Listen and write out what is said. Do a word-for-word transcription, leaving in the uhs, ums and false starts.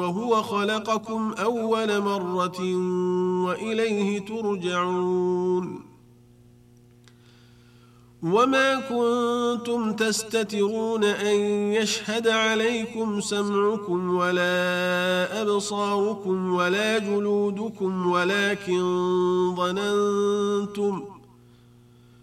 وهو خلقكم أول مرة وإليه ترجعون وما كنتم تستترون أن يشهد عليكم سمعكم ولا أبصاركم ولا جلودكم ولكن ظننتم